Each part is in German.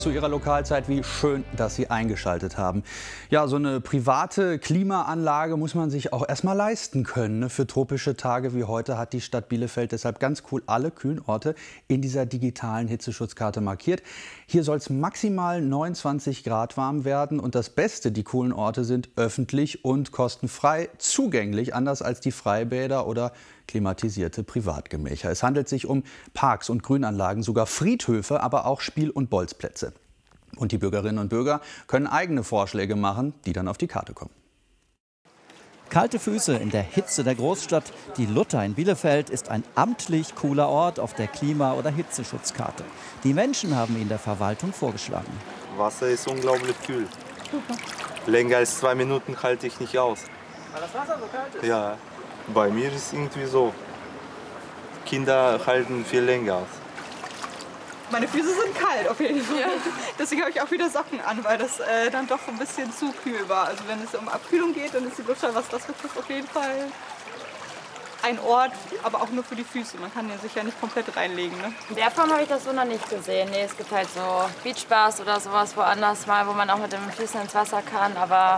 Zu Ihrer Lokalzeit, wie schön, dass Sie eingeschaltet haben. Ja, so eine private Klimaanlage muss man sich auch erstmal leisten können. Ne? Für tropische Tage wie heute hat die Stadt Bielefeld deshalb ganz cool alle kühlen Orte in dieser digitalen Hitzeschutzkarte markiert. Hier soll es maximal 29 Grad warm werden. Und das Beste, die coolen Orte sind öffentlich und kostenfrei zugänglich, anders als die Freibäder oder klimatisierte Privatgemächer. Es handelt sich um Parks und Grünanlagen, sogar Friedhöfe, aber auch Spiel- und Bolzplätze. Und die Bürgerinnen und Bürger können eigene Vorschläge machen, die dann auf die Karte kommen. Kalte Füße in der Hitze der Großstadt. Die Luther in Bielefeld ist ein amtlich cooler Ort auf der Klima- oder Hitzeschutzkarte. Die Menschen haben ihn der Verwaltung vorgeschlagen. Wasser ist unglaublich kühl. Länger als 2 Minuten halte ich nicht aus. Weil das Wasser so kalt ist? Ja, bei mir ist es irgendwie so. Kinder halten viel länger aus. Meine Füße sind kalt auf jeden Fall. Ja. Deswegen habe ich auch wieder Socken an, weil das dann doch ein bisschen zu kühl war. Also wenn es um Abkühlung geht, dann ist die Luther, was das betrifft, auf jeden Fall ein Ort, aber auch nur für die Füße. Man kann ja sich ja nicht komplett reinlegen. Ne? In der Form habe ich das so noch nicht gesehen. Nee, es gibt halt so Beachbars oder sowas woanders mal, wo man auch mit den Füßen ins Wasser kann. Aber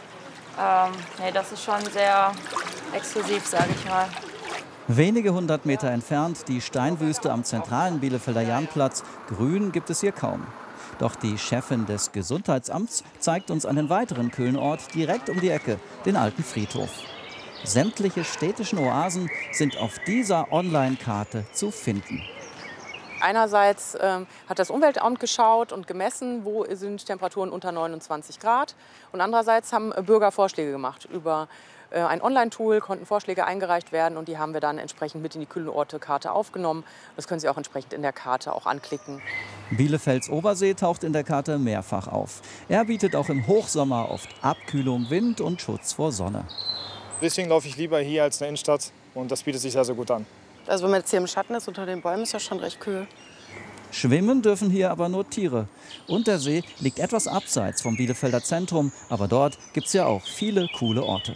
nee, das ist schon sehr exklusiv, sage ich mal. Wenige 100 Meter entfernt die Steinwüste am zentralen Bielefelder Jahnplatz. Grün gibt es hier kaum. Doch die Chefin des Gesundheitsamts zeigt uns einen weiteren kühlen Ort direkt um die Ecke, den alten Friedhof. Sämtliche städtischen Oasen sind auf dieser Online-Karte zu finden. Einerseits hat das Umweltamt geschaut und gemessen, wo sind Temperaturen unter 29 Grad. Und andererseits haben Bürger Vorschläge gemacht. Über ein Online-Tool konnten Vorschläge eingereicht werden und die haben wir dann entsprechend mit in die kühlen Orte-Karte aufgenommen. Das können Sie auch entsprechend in der Karte auch anklicken. Bielefelds Obersee taucht in der Karte mehrfach auf. Er bietet auch im Hochsommer oft Abkühlung, Wind und Schutz vor Sonne. Deswegen laufe ich lieber hier als in der Innenstadt und das bietet sich also gut an. Also wenn man jetzt hier im Schatten ist, unter den Bäumen, ist ja schon recht kühl. Schwimmen dürfen hier aber nur Tiere. Und der See liegt etwas abseits vom Bielefelder Zentrum, aber dort gibt es ja auch viele coole Orte.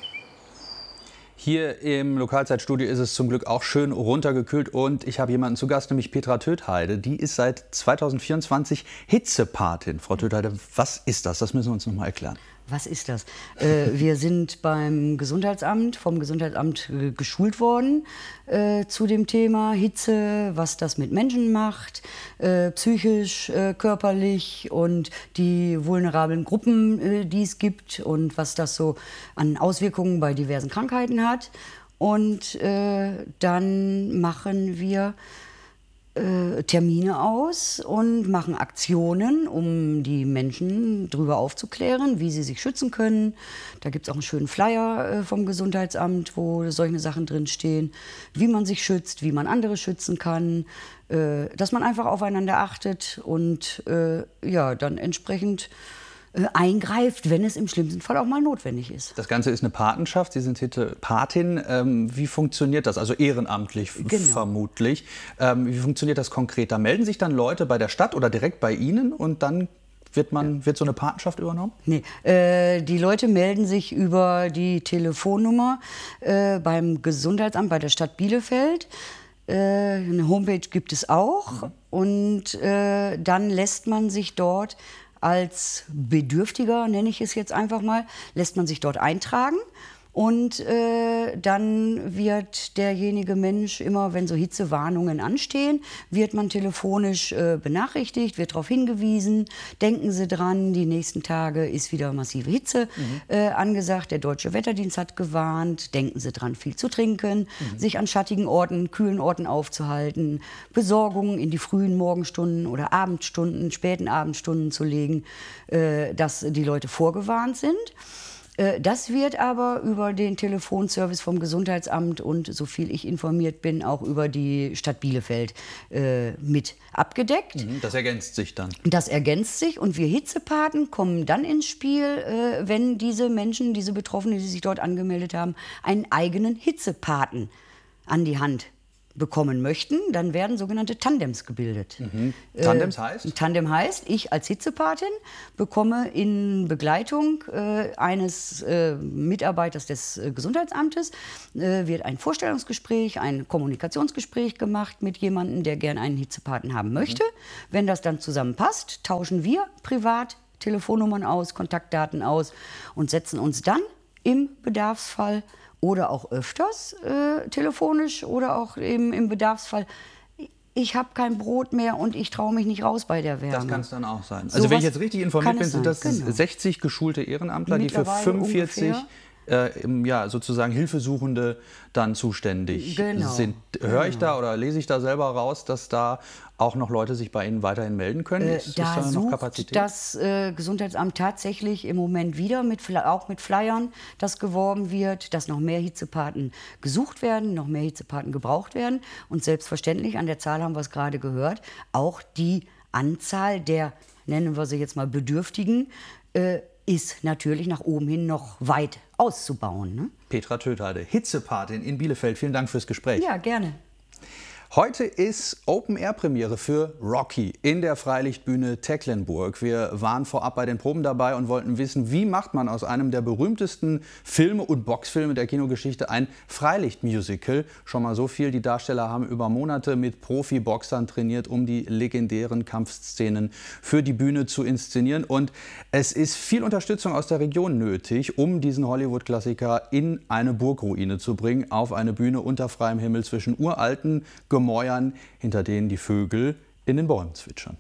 Hier im Lokalzeitstudio ist es zum Glück auch schön runtergekühlt und ich habe jemanden zu Gast, nämlich Petra Tötheide. Die ist seit 2024 Hitzepatin. Frau Tötheide, was ist das? Das müssen wir uns noch mal erklären. Was ist das? Wir sind vom Gesundheitsamt geschult worden zu dem Thema Hitze, was das mit Menschen macht, psychisch, körperlich und die vulnerablen Gruppen, die es gibt und was das so an Auswirkungen bei diversen Krankheiten hat. Und dann machen wir Termine aus und machen Aktionen, um die Menschen darüber aufzuklären, wie sie sich schützen können. Da gibt es auch einen schönen Flyer vom Gesundheitsamt, wo solche Sachen drinstehen, wie man sich schützt, wie man andere schützen kann, dass man einfach aufeinander achtet und ja, dann entsprechend eingreift, wenn es im schlimmsten Fall auch mal notwendig ist. Das Ganze ist eine Patenschaft. Sie sind Hitzepatin. Wie funktioniert das? Also ehrenamtlich vermutlich. Wie funktioniert das konkret? Da melden sich dann Leute bei der Stadt oder direkt bei Ihnen und dann wird so eine Patenschaft übernommen? Nee, die Leute melden sich über die Telefonnummer beim Gesundheitsamt bei der Stadt Bielefeld. Eine Homepage gibt es auch und dann lässt man sich dort als Bedürftiger, nenne ich es jetzt einfach mal, lässt man sich dort eintragen. Und dann wird derjenige Mensch, immer wenn so Hitzewarnungen anstehen, wird man telefonisch benachrichtigt, wird darauf hingewiesen, denken Sie dran, die nächsten Tage ist wieder massive Hitze angesagt, der Deutsche Wetterdienst hat gewarnt, denken Sie dran, viel zu trinken, sich an schattigen Orten, kühlen Orten aufzuhalten, Besorgungen in die frühen Morgenstunden oder Abendstunden, späten Abendstunden zu legen, dass die Leute vorgewarnt sind. Das wird aber über den Telefonservice vom Gesundheitsamt und, so viel ich informiert bin, auch über die Stadt Bielefeld mit abgedeckt. Das ergänzt sich dann. Das ergänzt sich und wir Hitzepaten kommen dann ins Spiel, wenn diese Menschen, diese Betroffenen, die sich dort angemeldet haben, einen eigenen Hitzepaten an die Hand bekommen möchten, dann werden sogenannte Tandems gebildet. Tandems heißt? Tandem heißt, ich als Hitzepatin bekomme in Begleitung eines Mitarbeiters des Gesundheitsamtes, wird ein Vorstellungsgespräch, ein Kommunikationsgespräch gemacht mit jemandem, der gern einen Hitzepaten haben möchte. Wenn das dann zusammenpasst, tauschen wir privat Telefonnummern aus, Kontaktdaten aus und setzen uns dann im Bedarfsfall oder auch öfters telefonisch oder auch im Bedarfsfall. Ich habe kein Brot mehr und ich traue mich nicht raus bei der Wärme. Das kann es dann auch sein. Also wenn ich jetzt richtig informiert bin, sind das 60 geschulte Ehrenamtler, die für 45 sozusagen Hilfesuchende dann zuständig sind. Höre ich da oder lese ich da selber raus, dass da auch noch Leute sich bei Ihnen weiterhin melden können? Ist Da noch sucht Kapazität? das Gesundheitsamt tatsächlich im Moment wieder, auch mit Flyern, dass geworben wird, dass noch mehr Hitzepaten gesucht werden, noch mehr Hitzepaten gebraucht werden. Und selbstverständlich, an der Zahl haben wir es gerade gehört, auch die Anzahl der, nennen wir sie jetzt mal Bedürftigen, ist natürlich nach oben hin noch weit auszubauen. Ne? Petra Töthade, Hitzepatin in Bielefeld. Vielen Dank fürs Gespräch. Ja, gerne. Heute ist Open-Air-Premiere für Rocky in der Freilichtbühne Tecklenburg. Wir waren vorab bei den Proben dabei und wollten wissen, wie macht man aus einem der berühmtesten Filme und Boxfilme der Kinogeschichte ein Freilichtmusical. Schon mal so viel, die Darsteller haben über Monate mit Profi-Boxern trainiert, um die legendären Kampfszenen für die Bühne zu inszenieren. Und es ist viel Unterstützung aus der Region nötig, um diesen Hollywood-Klassiker in eine Burgruine zu bringen, auf eine Bühne unter freiem Himmel zwischen uralten Gemäuern, hinter denen die Vögel in den Bäumen zwitschern.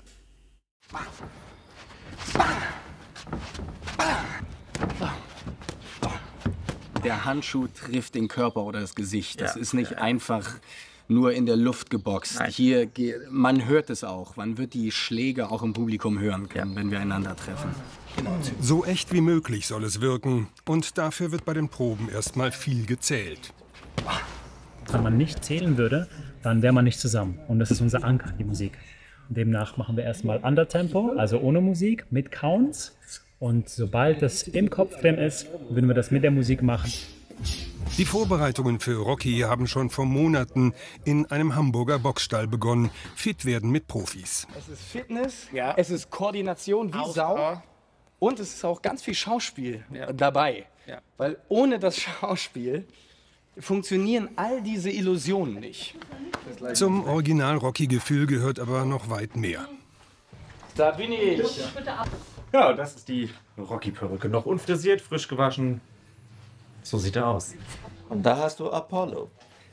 Der Handschuh trifft den Körper oder das Gesicht. Das ist nicht einfach nur in der Luft geboxt. Hier, man hört es auch. Man wird die Schläge auch im Publikum hören können, wenn wir einander treffen. Genau. So echt wie möglich soll es wirken. Und dafür wird bei den Proben erstmal viel gezählt. Wenn man nicht zählen würde, dann wäre man nicht zusammen. Und das ist unser Anker, die Musik. Und demnach machen wir erstmal Undertempo, also ohne Musik, mit Counts. Und sobald das im Kopf drin ist, würden wir das mit der Musik machen. Die Vorbereitungen für Rocky haben schon vor Monaten in einem Hamburger Boxstall begonnen. Fit werden mit Profis. Es ist Fitness, es ist Koordination wie Sau. Und es ist auch ganz viel Schauspiel dabei. Weil ohne das Schauspiel funktionieren all diese Illusionen nicht. Zum Original-Rocky-Gefühl gehört aber noch weit mehr. Da bin ich. Ja, das ist die Rocky-Perücke. Noch unfrisiert, frisch gewaschen. So sieht er aus. Und da hast du Apollo.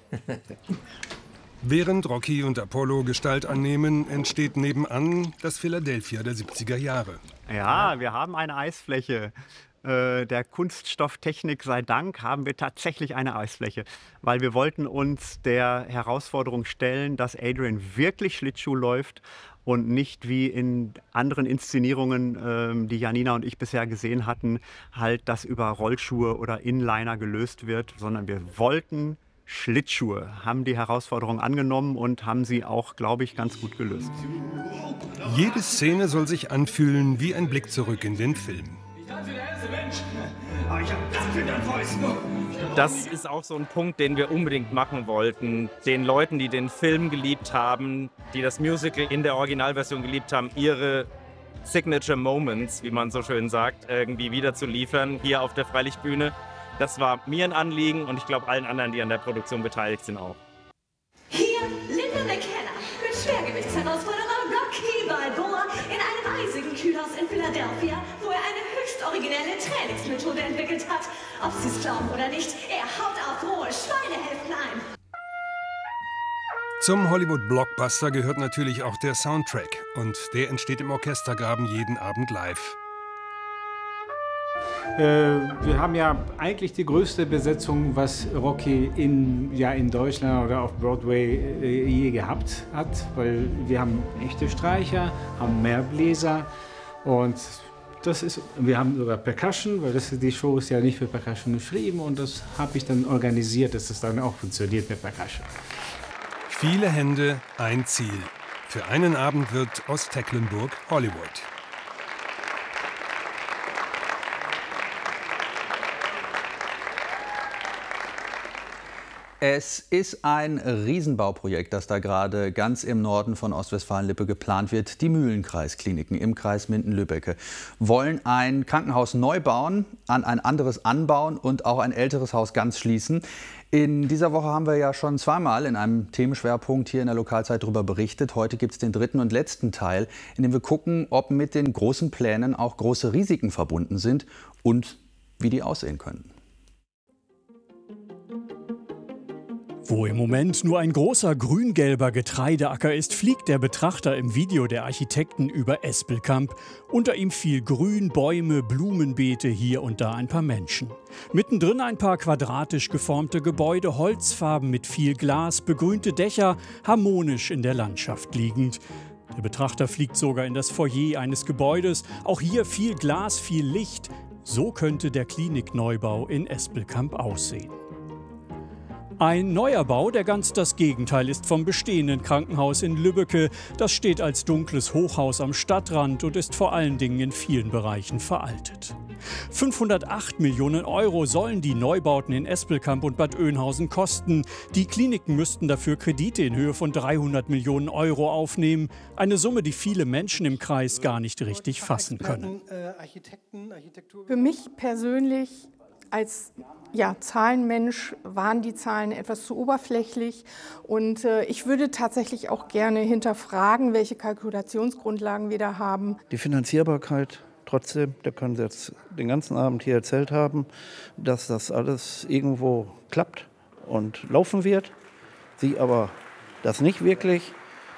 Während Rocky und Apollo Gestalt annehmen, entsteht nebenan das Philadelphia der 70er Jahre. Ja, wir haben eine Eisfläche. Der Kunststofftechnik sei Dank haben wir tatsächlich eine Eisfläche, weil wir wollten uns der Herausforderung stellen, dass Adrian wirklich Schlittschuh läuft und nicht wie in anderen Inszenierungen, die Janina und ich bisher gesehen hatten, halt das über Rollschuhe oder Inliner gelöst wird, sondern wir wollten Schlittschuhe, haben die Herausforderung angenommen und haben sie auch, glaube ich, ganz gut gelöst. Jede Szene soll sich anfühlen wie ein Blick zurück in den Film. Das ist auch so ein Punkt, den wir unbedingt machen wollten. Den Leuten, die den Film geliebt haben, die das Musical in der Originalversion geliebt haben, ihre Signature Moments, wie man so schön sagt, irgendwie wieder zu liefern, hier auf der Freilichtbühne. Das war mir ein Anliegen und ich glaube allen anderen, die an der Produktion beteiligt sind, auch. Hier Linda McKenna mit Schwergewichtsherausforderer Rocky Balboa in einem eisigen Kühlhaus in Philadelphia, wo er eine höchst originelle Trainingsmethode entwickelt hat. Ob Sie es glauben oder nicht, er haut auf rohe Schweinehälften ein. Zum Hollywood-Blockbuster gehört natürlich auch der Soundtrack. Und der entsteht im Orchestergraben jeden Abend live. Wir haben ja eigentlich die größte Besetzung, was Rocky in Deutschland oder auf Broadway je gehabt hat, weil wir haben echte Streicher, haben mehr Bläser und wir haben sogar Percussion, weil die Show ist ja nicht für Percussion geschrieben und das habe ich dann organisiert, dass es dann auch funktioniert mit Percussion. Viele Hände, ein Ziel. Für einen Abend wird aus Tecklenburg Hollywood. Es ist ein Riesenbauprojekt, das da gerade ganz im Norden von Ostwestfalen-Lippe geplant wird. Die Mühlenkreiskliniken im Kreis Minden-Lübbecke wollen ein Krankenhaus neu bauen, an ein anderes anbauen und auch ein älteres Haus ganz schließen. In dieser Woche haben wir ja schon zweimal in einem Themenschwerpunkt hier in der Lokalzeit darüber berichtet. Heute gibt es den dritten und letzten Teil, in dem wir gucken, ob mit den großen Plänen auch große Risiken verbunden sind und wie die aussehen können. Wo im Moment nur ein großer grün-gelber Getreideacker ist, fliegt der Betrachter im Video der Architekten über Espelkamp. Unter ihm viel Grün, Bäume, Blumenbeete, hier und da ein paar Menschen. Mittendrin ein paar quadratisch geformte Gebäude, Holzfarben mit viel Glas, begrünte Dächer, harmonisch in der Landschaft liegend. Der Betrachter fliegt sogar in das Foyer eines Gebäudes. Auch hier viel Glas, viel Licht. So könnte der Klinikneubau in Espelkamp aussehen. Ein neuer Bau, der ganz das Gegenteil ist vom bestehenden Krankenhaus in Lübbecke. Das steht als dunkles Hochhaus am Stadtrand und ist vor allen Dingen in vielen Bereichen veraltet. 508 Millionen Euro sollen die Neubauten in Espelkamp und Bad Oeynhausen kosten. Die Kliniken müssten dafür Kredite in Höhe von 300 Millionen Euro aufnehmen. Eine Summe, die viele Menschen im Kreis gar nicht richtig fassen können. Für mich persönlich als Zahlenmensch waren die Zahlen etwas zu oberflächlich und ich würde tatsächlich auch gerne hinterfragen, welche Kalkulationsgrundlagen wir da haben. Die Finanzierbarkeit trotzdem, da können Sie jetzt den ganzen Abend hier erzählt haben, dass das alles irgendwo klappt und laufen wird, Sie aber das nicht wirklich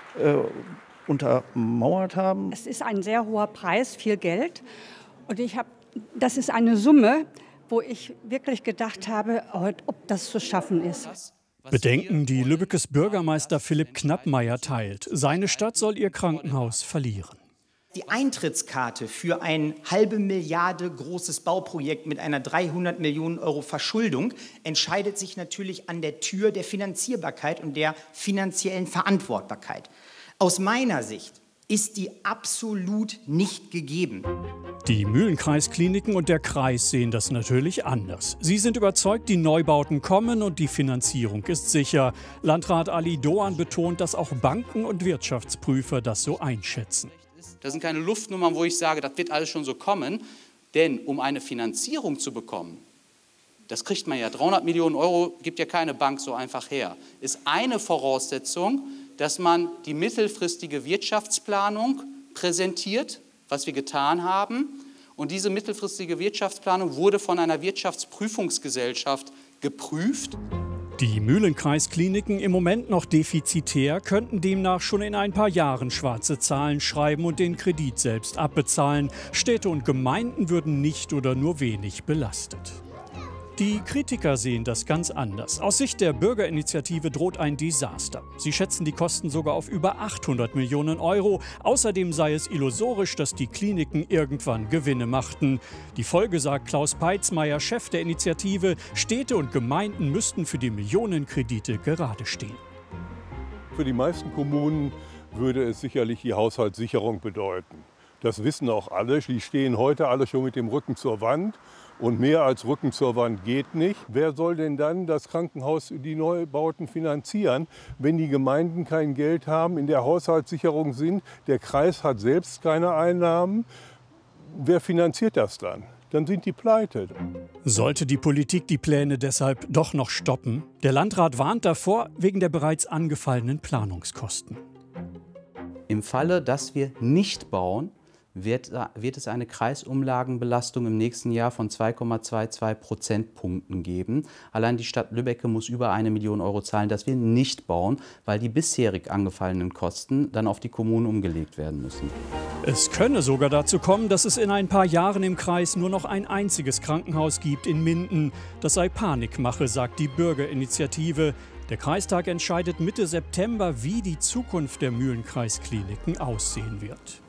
untermauert haben. Es ist ein sehr hoher Preis, viel Geld und das ist eine Summe, wo ich wirklich gedacht habe, ob das zu schaffen ist. Bedenken, die Lübbekes Bürgermeister Philipp Knappmeier teilt. Seine Stadt soll ihr Krankenhaus verlieren. Die Eintrittskarte für ein 1/2 Milliarde großes Bauprojekt mit einer 300 Millionen Euro Verschuldung entscheidet sich natürlich an der Tür der Finanzierbarkeit und der finanziellen Verantwortbarkeit. Aus meiner Sicht ist die absolut nicht gegeben. Die Mühlenkreiskliniken und der Kreis sehen das natürlich anders. Sie sind überzeugt, die Neubauten kommen und die Finanzierung ist sicher. Landrat Ali Doan betont, dass auch Banken und Wirtschaftsprüfer das so einschätzen. Das sind keine Luftnummern, wo ich sage, das wird alles schon so kommen. Denn um eine Finanzierung zu bekommen, das kriegt man ja, 300 Millionen Euro gibt ja keine Bank so einfach her, ist eine Voraussetzung, dass man die mittelfristige Wirtschaftsplanung präsentiert, was wir getan haben. Und diese mittelfristige Wirtschaftsplanung wurde von einer Wirtschaftsprüfungsgesellschaft geprüft. Die Mühlenkreiskliniken, im Moment noch defizitär, könnten demnach schon in ein paar Jahren schwarze Zahlen schreiben und den Kredit selbst abbezahlen. Städte und Gemeinden würden nicht oder nur wenig belastet. Die Kritiker sehen das ganz anders. Aus Sicht der Bürgerinitiative droht ein Desaster. Sie schätzen die Kosten sogar auf über 800 Millionen Euro. Außerdem sei es illusorisch, dass die Kliniken irgendwann Gewinne machten. Die Folge, sagt Klaus Peitzmeier, Chef der Initiative, Städte und Gemeinden müssten für die Millionenkredite gerade stehen. Für die meisten Kommunen würde es sicherlich die Haushaltssicherung bedeuten. Das wissen auch alle. Die stehen heute alle schon mit dem Rücken zur Wand. Und mehr als Rücken zur Wand geht nicht. Wer soll denn dann das Krankenhaus, die Neubauten finanzieren, wenn die Gemeinden kein Geld haben, in der Haushaltssicherung sind? Der Kreis hat selbst keine Einnahmen. Wer finanziert das dann? Dann sind die pleite. Sollte die Politik die Pläne deshalb doch noch stoppen? Der Landrat warnt davor, wegen der bereits angefallenen Planungskosten. Im Falle, dass wir nicht bauen, wird es eine Kreisumlagenbelastung im nächsten Jahr von 2,22 Prozentpunkten geben. Allein die Stadt Lübbecke muss über 1 Million Euro zahlen, dass wir nicht bauen, weil die bisherig angefallenen Kosten dann auf die Kommunen umgelegt werden müssen. Es könne sogar dazu kommen, dass es in ein paar Jahren im Kreis nur noch ein einziges Krankenhaus gibt in Minden. Das sei Panikmache, sagt die Bürgerinitiative. Der Kreistag entscheidet Mitte September, wie die Zukunft der Mühlenkreiskliniken aussehen wird.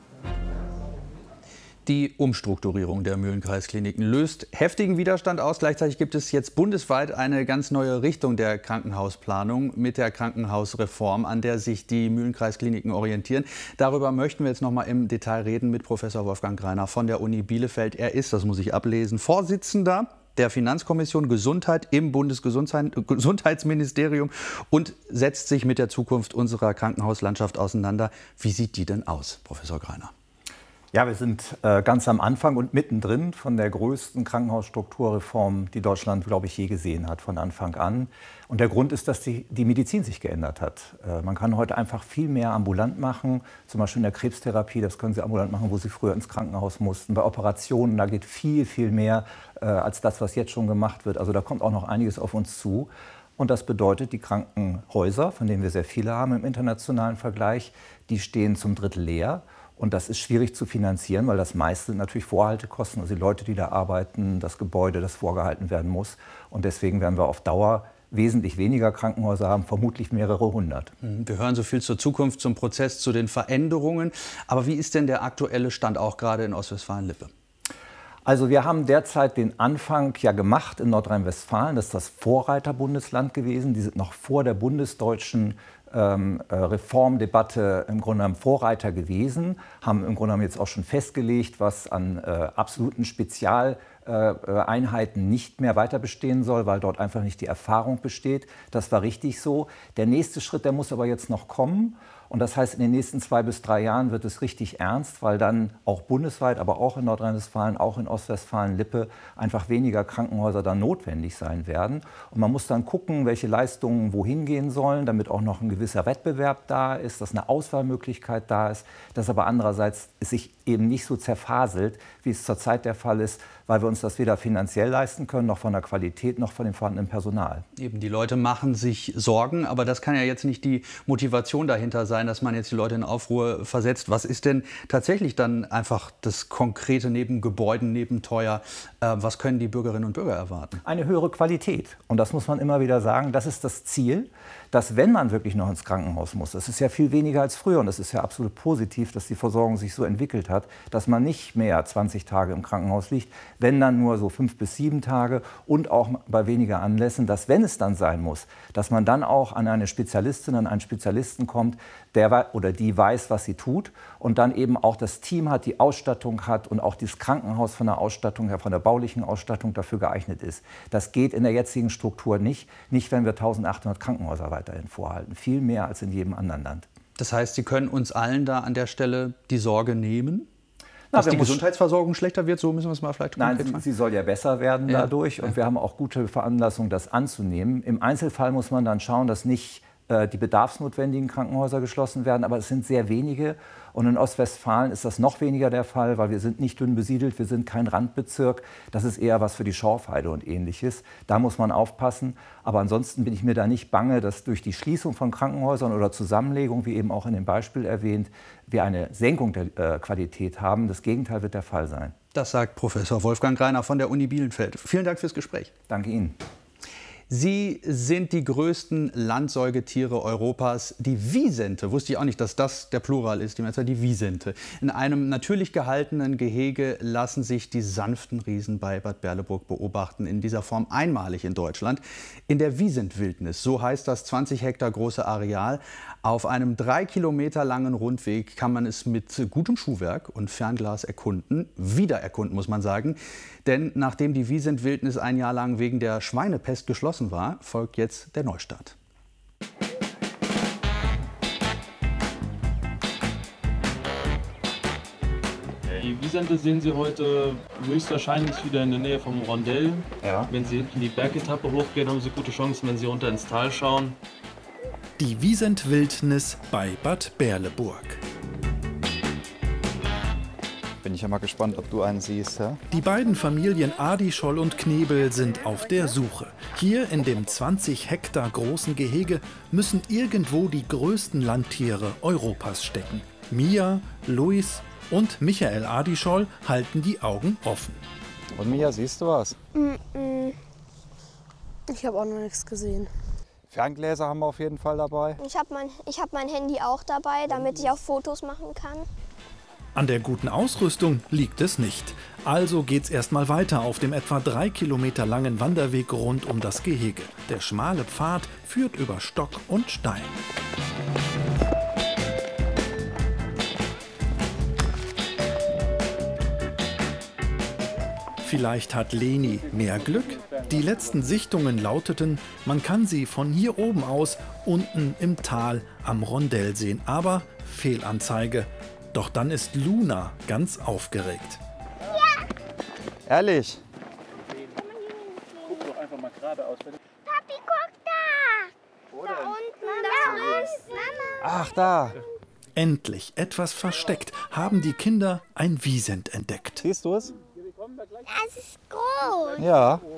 Die Umstrukturierung der Mühlenkreiskliniken löst heftigen Widerstand aus. Gleichzeitig gibt es jetzt bundesweit eine ganz neue Richtung der Krankenhausplanung mit der Krankenhausreform, an der sich die Mühlenkreiskliniken orientieren. Darüber möchten wir jetzt noch mal im Detail reden mit Professor Wolfgang Greiner von der Uni Bielefeld. Er ist, das muss ich ablesen, Vorsitzender der Finanzkommission Gesundheit im Bundesgesundheitsministerium und setzt sich mit der Zukunft unserer Krankenhauslandschaft auseinander. Wie sieht die denn aus, Professor Greiner? Ja, wir sind ganz am Anfang und mittendrin von der größten Krankenhausstrukturreform, die Deutschland, glaube ich, je gesehen hat, von Anfang an. Und der Grund ist, dass die Medizin sich geändert hat. Man kann heute einfach viel mehr ambulant machen, zum Beispiel in der Krebstherapie, das können Sie ambulant machen, wo Sie früher ins Krankenhaus mussten. Bei Operationen, da geht viel, viel mehr als das, was jetzt schon gemacht wird. Also da kommt auch noch einiges auf uns zu. Und das bedeutet, die Krankenhäuser, von denen wir sehr viele haben im internationalen Vergleich, die stehen zum Drittel leer. Und das ist schwierig zu finanzieren, weil das meiste sind natürlich Vorhaltekosten, also die Leute, die da arbeiten, das Gebäude, das vorgehalten werden muss. Und deswegen werden wir auf Dauer wesentlich weniger Krankenhäuser haben, vermutlich mehrere hundert. Wir hören so viel zur Zukunft, zum Prozess, zu den Veränderungen. Aber wie ist denn der aktuelle Stand auch gerade in Ostwestfalen-Lippe? Also wir haben derzeit den Anfang ja gemacht in Nordrhein-Westfalen. Das ist das Vorreiterbundesland gewesen. Die sind noch vor der bundesdeutschen Reformdebatte im Grunde genommen Vorreiter gewesen, haben im Grunde genommen jetzt auch schon festgelegt, was an absoluten Spezialeinheiten nicht mehr weiter bestehen soll, weil dort einfach nicht die Erfahrung besteht. Das war richtig so. Der nächste Schritt, der muss aber jetzt noch kommen. Und das heißt, in den nächsten 2 bis 3 Jahren wird es richtig ernst, weil dann auch bundesweit, aber auch in Nordrhein-Westfalen, auch in Ostwestfalen-Lippe einfach weniger Krankenhäuser dann notwendig sein werden. Und man muss dann gucken, welche Leistungen wohin gehen sollen, damit auch noch ein gewisser Wettbewerb da ist, dass eine Auswahlmöglichkeit da ist, dass aber andererseits es sich eben nicht so zerfaselt, wie es zurzeit der Fall ist, weil wir uns das weder finanziell leisten können, noch von der Qualität, noch von dem vorhandenen Personal. Eben, die Leute machen sich Sorgen, aber das kann ja jetzt nicht die Motivation dahinter sein, dass man jetzt die Leute in Aufruhr versetzt. Was ist denn tatsächlich dann einfach das Konkrete neben Gebäuden, neben teuer? Was können die Bürgerinnen und Bürger erwarten? Eine höhere Qualität. Und das muss man immer wieder sagen, das ist das Ziel, dass wenn man wirklich noch ins Krankenhaus muss, das ist ja viel weniger als früher und das ist ja absolut positiv, dass die Versorgung sich so entwickelt hat, dass man nicht mehr 20 Tage im Krankenhaus liegt, wenn dann nur so 5 bis 7 Tage und auch bei weniger Anlässen, dass wenn es dann sein muss, dass man dann auch an eine Spezialistin, an einen Spezialisten kommt, der oder die weiß, was sie tut und dann eben auch das Team hat, die Ausstattung hat und auch dieses Krankenhaus von der Ausstattung her, von der baulichen Ausstattung dafür geeignet ist. Das geht in der jetzigen Struktur nicht, wenn wir 1800 Krankenhäuser weiterhin vorhalten. Viel mehr als in jedem anderen Land. Das heißt, Sie können uns allen da an der Stelle die Sorge nehmen? Dass die Gesundheitsversorgung schlechter wird, so müssen wir es mal vielleicht konkret machen. Nein, sie soll ja besser werden dadurch und wir haben auch gute Veranlassung, das anzunehmen. Im Einzelfall muss man dann schauen, dass nicht die bedarfsnotwendigen Krankenhäuser geschlossen werden, aber es sind sehr wenige. Und in Ostwestfalen ist das noch weniger der Fall, weil wir sind nicht dünn besiedelt, wir sind kein Randbezirk. Das ist eher was für die Schorfheide und Ähnliches. Da muss man aufpassen. Aber ansonsten bin ich mir da nicht bange, dass durch die Schließung von Krankenhäusern oder Zusammenlegung, wie eben auch in dem Beispiel erwähnt, wir eine Senkung der Qualität haben. Das Gegenteil wird der Fall sein. Das sagt Professor Wolfgang Greiner von der Uni Bielefeld. Vielen Dank fürs Gespräch. Danke Ihnen. Sie sind die größten Landsäugetiere Europas. Die Wisente, wusste ich auch nicht, dass das der Plural ist, die Mehrzahl, die Wisente. In einem natürlich gehaltenen Gehege lassen sich die sanften Riesen bei Bad Berleburg beobachten. In dieser Form einmalig in Deutschland. In der Wisent-Wildnis, so heißt das 20 Hektar große Areal. Auf einem 3 Kilometer langen Rundweg kann man es mit gutem Schuhwerk und Fernglas erkunden. Wiedererkunden, muss man sagen. Denn nachdem die Wisent-Wildnis ein Jahr lang wegen der Schweinepest geschlossen war, folgt jetzt der Neustart. Die Wisente sehen Sie heute höchstwahrscheinlich wieder in der Nähe vom Rondell. Ja. Wenn Sie hinten die Bergetappe hochgehen, haben Sie gute Chancen, wenn Sie runter ins Tal schauen. Die Wisent-Wildnis bei Bad Berleburg. Bin ich ja mal gespannt, ob du einen siehst. Ja? Die beiden Familien Adischoll und Knebel sind auf der Suche. Hier in dem 20 Hektar großen Gehege müssen irgendwo die größten Landtiere Europas stecken. Mia, Luis und Michael Adischoll halten die Augen offen. Und Mia, siehst du was? Ich habe auch noch nichts gesehen. Ferngläser haben wir auf jeden Fall dabei. Ich hab mein Handy auch dabei, damit ich auch Fotos machen kann. An der guten Ausrüstung liegt es nicht. Also geht's erstmal weiter auf dem etwa 3 Kilometer langen Wanderweg rund um das Gehege. Der schmale Pfad führt über Stock und Stein. Vielleicht hat Leni mehr Glück? Die letzten Sichtungen lauteten, man kann sie von hier oben aus unten im Tal am Rondell sehen. Aber Fehlanzeige. Doch dann ist Luna ganz aufgeregt. Ehrlich? Guck doch einfach mal geradeaus. Papi, guck da! Da unten, da ist Mama. Ach, da. Endlich, etwas versteckt, haben die Kinder ein Wiesent entdeckt. Siehst du es? Es ist groß. Ja.